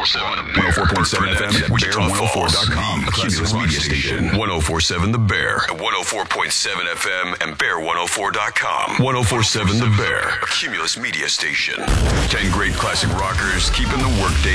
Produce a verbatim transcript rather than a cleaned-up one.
one oh four point seven F M at bear one oh four dot com. A Cumulus media station. one oh four point seven The Bear at one oh four point seven F M and bear one oh four dot com. one oh four point seven The Bear, a Cumulus media station. Ten great classic rockers keeping the workday